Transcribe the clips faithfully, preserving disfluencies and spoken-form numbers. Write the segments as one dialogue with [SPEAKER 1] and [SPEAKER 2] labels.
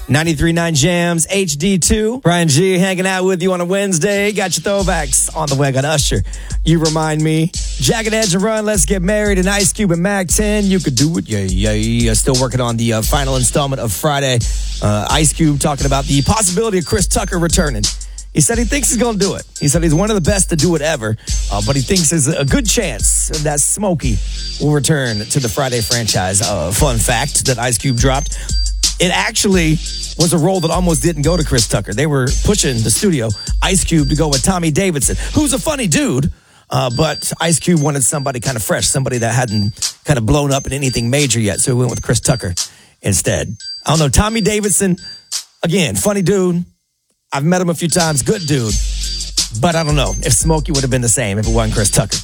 [SPEAKER 1] ninety-three point nine Jams, H D two. Brian G hanging out with you on a Wednesday. Got your throwbacks on the way. I got Usher. You Remind Me. Jagged Edge and Run, Let's Get Married, and Ice Cube and Mac ten. You Could Do It. Yeah, yeah, yeah. Still working on the uh, final installment of Friday. Uh, Ice Cube talking about the possibility of Chris Tucker returning. He said he thinks he's going to do it. He said he's one of the best to do it ever, uh, but he thinks there's a good chance that Smokey will return to the Friday franchise. Uh, fun fact that Ice Cube dropped. It actually was a role that almost didn't go to Chris Tucker. They were pushing the studio, Ice Cube, to go with Tommy Davidson, who's a funny dude, uh, but Ice Cube wanted somebody kind of fresh, somebody that hadn't kind of blown up in anything major yet, so he went with Chris Tucker instead. I don't know, Tommy Davidson, again, funny dude. I've met him a few times, good dude, but I don't know if Smokey would have been the same if it wasn't Chris Tucker.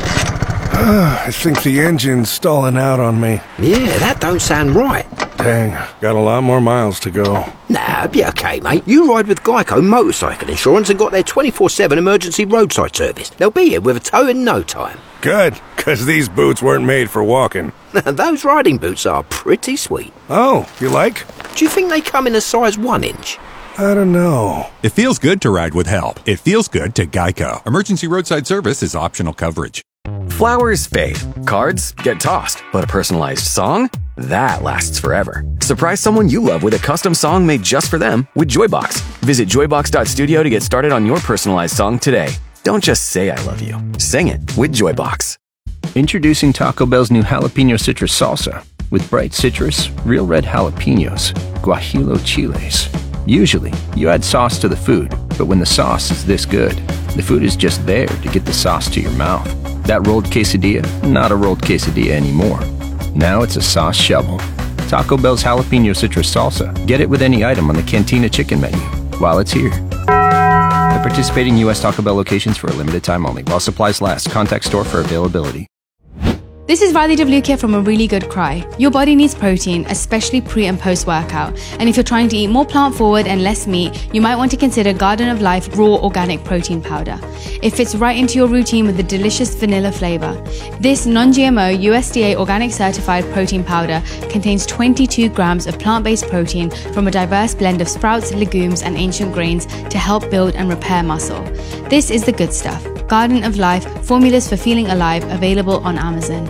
[SPEAKER 2] I think the engine's stalling out on me.
[SPEAKER 3] Yeah, that don't sound right.
[SPEAKER 2] Dang, got a lot more miles to go.
[SPEAKER 3] Nah, be okay, mate. You ride with Geico Motorcycle Insurance and got their twenty-four seven emergency roadside service. They'll be here with a tow in no time.
[SPEAKER 2] Good, because these boots weren't made for walking.
[SPEAKER 3] Those riding boots are pretty sweet.
[SPEAKER 2] Oh, you like?
[SPEAKER 3] Do you think they come in a size one inch?
[SPEAKER 2] I don't know.
[SPEAKER 4] It feels good to ride with help. It feels good to Geico. Emergency roadside service is optional coverage.
[SPEAKER 5] Flowers fade, cards get tossed, but a personalized song? That lasts forever. Surprise someone you love with a custom song made just for them with Joybox. Visit joybox dot studio to get started on your personalized song today. Don't just say I love you. Sing it with Joybox.
[SPEAKER 6] Introducing Taco Bell's new jalapeno citrus salsa with bright citrus, real red jalapenos, guajillo chiles. Usually, you add sauce to the food, but when the sauce is this good, the food is just there to get the sauce to your mouth. That rolled quesadilla, not a rolled quesadilla anymore. Now it's a sauce shovel. Taco Bell's jalapeno citrus salsa. Get it with any item on the Cantina chicken menu while it's here. At participating U S Taco Bell locations for a limited time only. While supplies last, contact store for availability.
[SPEAKER 7] This is Riley DeVlucchia from A Really Good Cry. Your body needs protein, especially pre and post workout. And if you're trying to eat more plant forward and less meat, you might want to consider Garden of Life Raw Organic Protein Powder. It fits right into your routine with the delicious vanilla flavor. This non-G M O U S D A organic certified protein powder contains twenty-two grams of plant-based protein from a diverse blend of sprouts, legumes, and ancient grains to help build and repair muscle. This is the good stuff. Garden of Life, formulas for feeling alive, available on Amazon.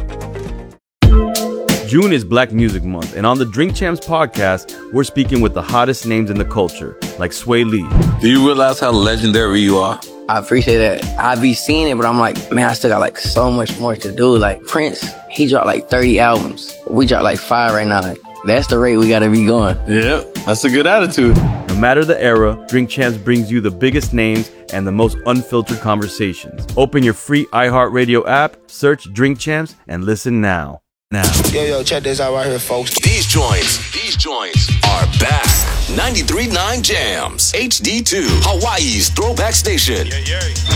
[SPEAKER 8] June is Black Music Month, and on the Drink Champs podcast, we're speaking with the hottest names in the culture, like Sway Lee.
[SPEAKER 9] Do you realize how legendary you are?
[SPEAKER 10] I appreciate that. I be seeing it, but I'm like, man, I still got like so much more to do. Like Prince, he dropped like thirty albums. We dropped like five right now. Like, that's the rate we gotta be going.
[SPEAKER 9] Yep, that's a good attitude.
[SPEAKER 8] No matter the era, Drink Champs brings you the biggest names and the most unfiltered conversations. Open your free iHeartRadio app, search Drink Champs, and listen now. Now.
[SPEAKER 11] Yo, yo, check this out right here, folks.
[SPEAKER 12] These joints, these joints are back. ninety-three point nine Jams, H D two, Hawaii's throwback station. Yeah, yeah.